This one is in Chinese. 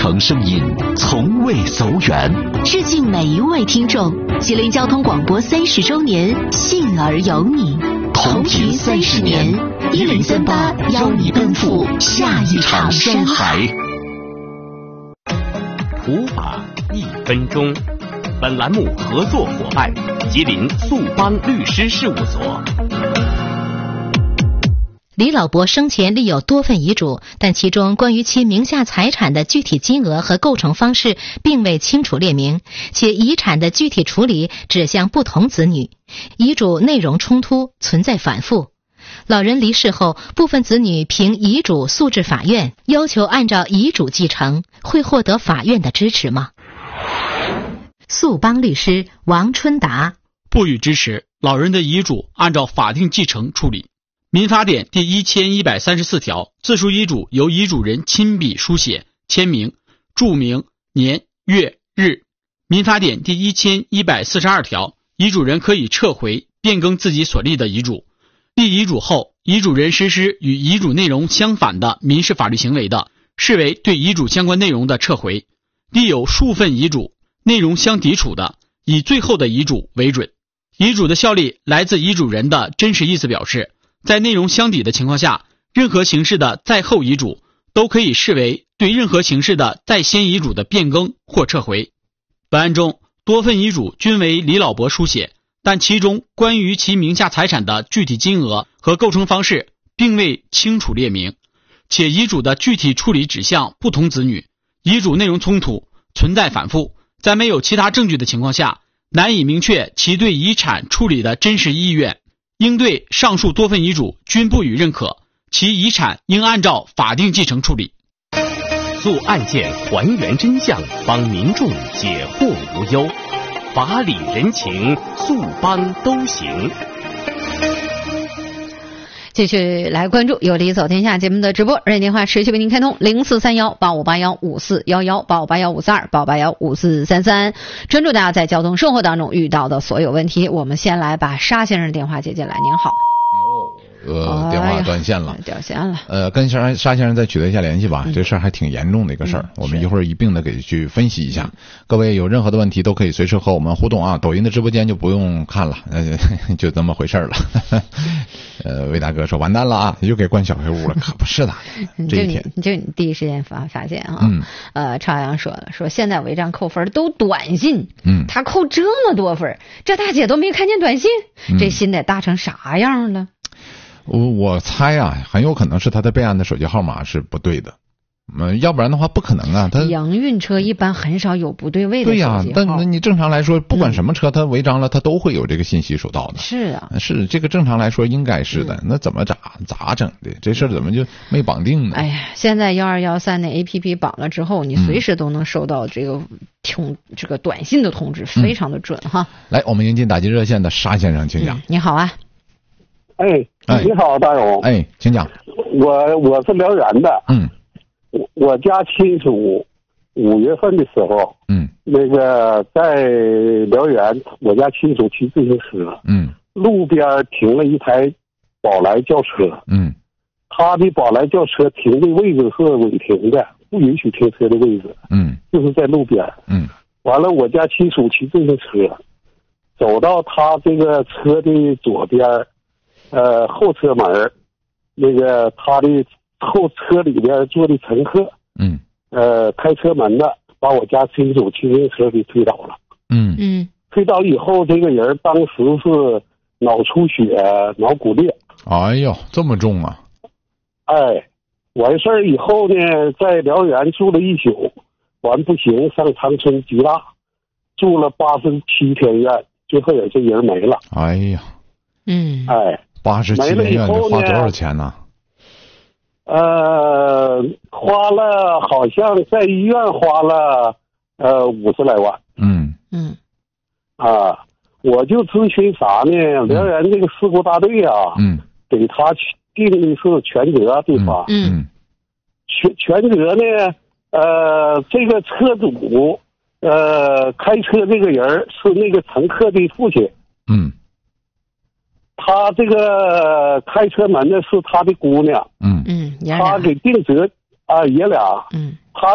诚声音，从未走远。 致敬每一位听众，吉林交通广播30周年，信而有你。 同频30年，1038邀你奔赴下一场山海。 普法1分钟。本栏目合作伙伴：吉林速邦律师事务所。 李老伯生前立有多份遗嘱，但其中关于其名下财产的具体金额和构成方式并未清楚列明，且遗产的具体处理指向不同子女，遗嘱内容冲突，存在反复。老人离世后，部分子女凭遗嘱诉至法院，要求按照遗嘱继承，会获得法院的支持吗？速邦律师王春达： 不予支持。老人的遗嘱按照法定继承处理。民法典第1134条，自书遗嘱由遗嘱人亲笔书写、签名、注明年月日。民法典第1142条，遗嘱人可以撤回、变更自己所立的遗嘱。立遗嘱后，遗嘱人实施与遗嘱内容相反的民事法律行为的，视为对遗嘱相关内容的撤回。立有数份遗嘱，内容相抵触的，以最后的遗嘱为准。遗嘱的效力来自遗嘱人的真实意思表示，在内容相抵的情况下，任何形式的在后遗嘱都可以视为对任何形式的在先遗嘱的变更或撤回。本案中，多份遗嘱均为李老伯书写，但其中关于其名下财产的具体金额和构成方式并未清楚列明，且遗嘱的具体处理指向不同子女，遗嘱内容冲突，存在反复，在没有其他证据的情况下，难以明确其对遗产处理的真实意愿，应对上述多份遗嘱均不予认可，其遗产应按照法定继承处理。 做案件还原真相，帮民众解惑无忧，法理人情，速邦都行。 继续来关注有理走天下节目的直播，热线电话持续为您开通04318581541185815285815433，专注大家在交通生活当中遇到的所有问题。我们先来把沙先生的电话接进来。您好。 电话断线了， 掉线了。 跟沙先生再取得一下联系吧，这事儿还挺严重的一个事儿，我们一会儿一并的给去分析一下。各位有任何的问题都可以随时和我们互动啊，抖音的直播间就不用看了，就这么回事了。魏大哥说完蛋了啊，又给关小黑屋了，可不是的。这一天就你第一时间发现啊。朝阳说了，说现在违章扣分都短信，他扣这么多分，这大姐都没看见短信，这心得大成啥样了？ 我猜啊，很有可能是他的备案的手机号码是不对的，要不然的话不可能啊。他洋运车一般很少有不对位的手机号。对呀， 但你正常来说，不管什么车，他违章了，他都会有这个信息收到的。 是啊， 是这个正常来说应该是的。那怎么咋整的？这事儿怎么就没绑定呢？ 哎呀，现在1213的 APP 绑了之后，你随时都能收到这个短信的通知，非常的准哈。 来，我们迎接打击热线的沙先生，请讲。 你好啊。 你好，大勇。 请讲。 我是辽源的。我家亲属5月份的时候，那个在辽源，我家亲属骑自行车，路边停了一台宝来轿车，他的宝来轿车停的位置是违停的，不允许停车的位置，就是在路边，完了我家亲属骑自行车，走到他这个车的左边。后车门，那个他的后车里边坐的乘客，开车门的把我家亲属骑自行车给推倒了，推倒以后，这个人当时是脑出血、脑骨裂。 哎呦，这么重啊！ 完事儿以后呢，在辽源住了一宿，完不行，上长春吉大住了87天院，最后也这人没了。 哎呀，87天院得花多少钱呢？ 花了，好像在医院花了50来万。我就咨询啥呢？辽源这个事故大队啊，给他定的是全责对吧？全责呢，这个车主开车这个人是那个乘客的父亲。他这个开车门的是他的姑娘。他给定责爷俩。